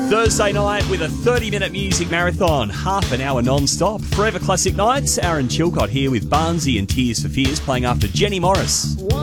Thursday night with a 30-minute music marathon, half an hour non-stop. Forever Classic Nights, Aaron Chilcott here with Barnsey and Tears for Fears playing after Jenny Morris.